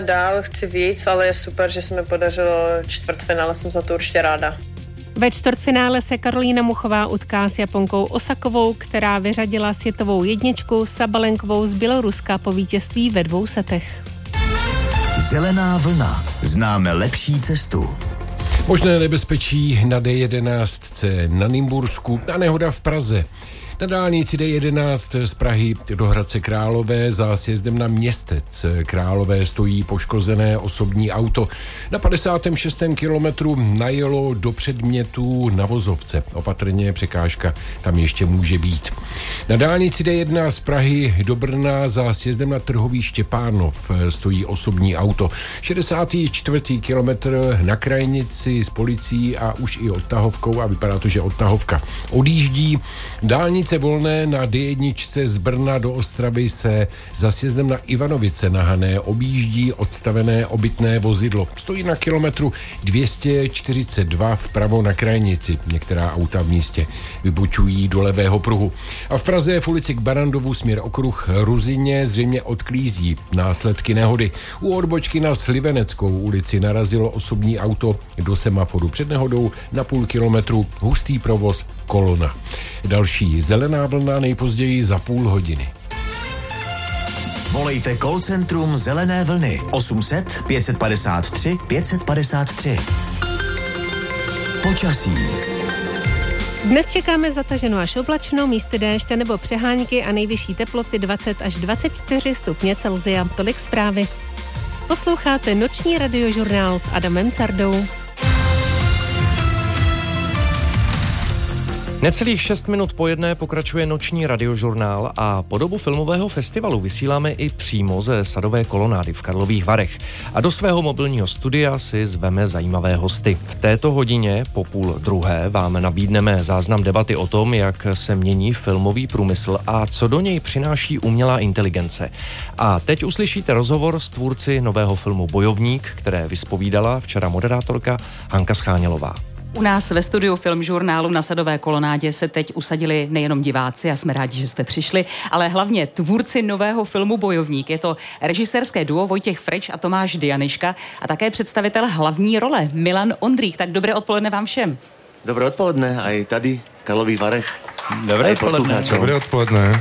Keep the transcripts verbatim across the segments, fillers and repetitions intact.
dál, chci víc, ale je super, že se mi podařilo čtvrtfinále, jsem za to určitě ráda. Ve čtvrtfinále se Karolína Muchová utká s Japonkou Osakovou, která vyřadila světovou jedničku Sabalenkovou z Běloruska po vítězství ve dvou setech. Zelená vlna. Známe lepší cestu. Možné nebezpečí na D jedenáct na Nymbursku a nehoda v Praze. Na dálnici D jedenáct z Prahy do Hradce Králové za sjezdem na Městec Králové stojí poškozené osobní auto. Na padesátém šestém kilometru najelo do předmětu na vozovce. Opatrně překážka tam ještě může být. Na dálnici D jedenáct z Prahy do Brna za sjezdem na Trhový Štěpánov stojí osobní auto. šedesátý čtvrtý kilometr na krajnici s policií a už i odtahovkou a vypadá to, že odtahovka odjíždí. Dálnice volné na D jedna z Brna do Ostravy se za sjezdem na Ivanovice na Hané objíždí odstavené obytné vozidlo. Stojí na kilometru dvě stě čtyřicet dva vpravo na krajnici. Některá auta v místě vybočují do levého pruhu. A v Praze v ulici k Barandovu směr okruh Ruzině zřejmě odklízí následky nehody. U odbočky na Sliveneckou ulici narazilo osobní auto do semaforu. Před nehodou na půl kilometru hustý provoz, kolona. Další zelená vlna nejpozději za půl hodiny. Volejte call centrum Zelené vlny osm set pět padesát tři pět padesát tři. Počasí. Dnes čekáme zataženo až oblačno, místy déště nebo přehánky a nejvyšší teploty dvacet až dvacet čtyři stupně Celsia. Tolik zprávy. Posloucháte noční radiožurnál s Adamem Sardou. Necelých šest minut po jedné pokračuje noční radiožurnál a po dobu filmového festivalu vysíláme i přímo ze Sadové kolonády v Karlových Varech. A do svého mobilního studia si zveme zajímavé hosty. V této hodině po půl druhé vám nabídneme záznam debaty o tom, jak se mění filmový průmysl a co do něj přináší umělá inteligence. A teď uslyšíte rozhovor s tvůrci nového filmu Bojovník, které vyspovídala včera moderátorka Hanka Schánělová. U nás ve studiu Filmžurnálu na Sadové kolonádě se teď usadili nejenom diváci a jsme rádi, že jste přišli, ale hlavně tvůrci nového filmu Bojovník. Je to režisérské duo Vojtěch Frič a Tomáš Dianiška a také představitel hlavní role Milan Ondrík. Tak dobré odpoledne vám všem. Dobré odpoledne, aj tady v Karlových Varech. Dobré odpoledne. Dobré odpoledne.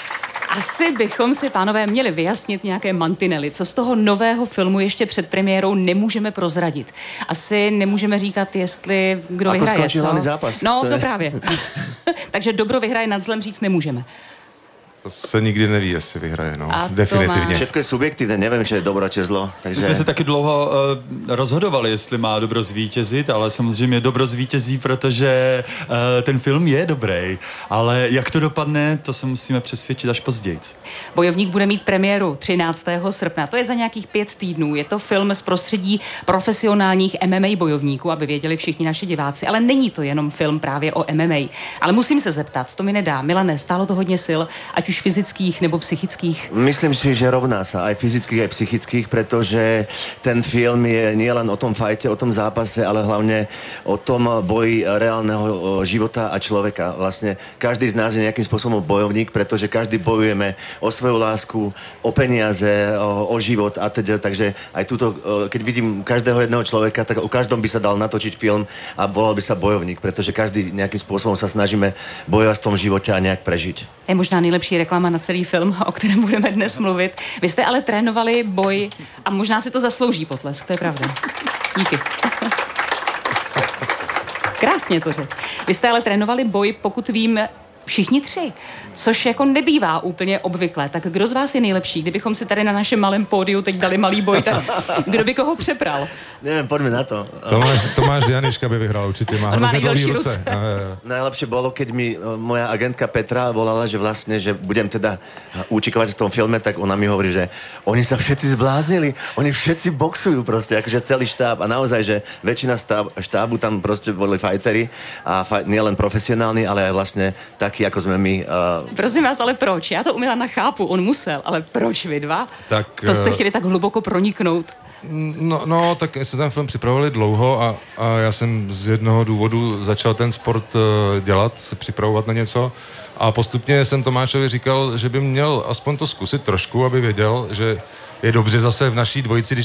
Asi bychom si, pánové, měli vyjasnit nějaké mantinely, co z toho nového filmu ještě před premiérou nemůžeme prozradit. Asi nemůžeme říkat, jestli kdo Ako vyhraje, skončí co? hlavný zápas. No, to, to je... právě. Takže dobro vyhraje nad zlem říct nemůžeme. To se nikdy neví, jestli vyhraje, no. A definitivně. Všetko je subjektivné, nevím, či je dobro, či je zlo. Takže... My jsme se taky dlouho uh, rozhodovali, jestli má dobro zvítězit, ale samozřejmě dobro zvítězí, protože uh, ten film je dobrý. Ale jak to dopadne, to se musíme přesvědčit až později. Bojovník bude mít premiéru třináctého srpna. To je za nějakých pět týdnů. Je to film z prostředí profesionálních M M A bojovníků, aby věděli všichni naši diváci. Ale není to jenom film právě o M M A. Ale musím se zeptat, to mi nedá. Milane, stálo to hodně sil, ať už fyzických nebo psychických? Myslím si, že rovná sa aj fyzických, aj psychických, pretože ten film je nielen o tom fajte, o tom zápase, ale hlavne o tom boji reálneho života a človeka. Vlastne každý z nás je nejakým spôsobom bojovník, pretože každý bojujeme o svoju lásku, o peniaze, o, o život a teda. Takže aj tuto, keď vidím každého jedného človeka, tak o každom by sa dal natočiť film a volal by sa Bojovník, pretože každý nejakým spôsobom sa snažíme bojovať v tom živote a nejak prežiť. Je možná nejlepší reklama na celý film, o kterém budeme dnes mluvit. Vy jste ale trénovali boj a možná si to zaslouží potlesk, to je pravda. Díky. Krásně to řekl. Vy jste ale trénovali boj, pokud vím, všichni tři, což jako nebývá úplně obvyklé. Tak kdo z vás je nejlepší? Kdybychom si tady na našem malém pódiu teď dali malý boj, tak kdo by koho přepral? Neviem, poďme na to. Tomáš, Tomáš Dianiška by vyhral určite, má hrozne dlhý ruce. ruce. Najlepšie bolo, keď mi moja agentka Petra volala, že vlastne, že budem teda účikovať v tom filme, tak ona mi hovorí, že oni sa všetci zbláznili, oni všetci boxujú proste, akože celý štáb. A naozaj, že väčšina štáb, štábu tam proste boli fighteri a faj, nielen profesionálni, ale aj vlastne takí, ako sme my. Uh... Prosím vás, ale proč? Já to u Milana chápu, on musel, ale proč vy dva? Tak, to jste chtěli tak hluboko proniknout. No, no, tak se ten film připravovali dlouho a, a já jsem z jednoho důvodu začal ten sport uh, dělat, se připravovat na něco a postupně jsem Tomášovi říkal, že by měl aspoň to zkusit trošku, aby věděl, že je dobře zase v naší dvojici, když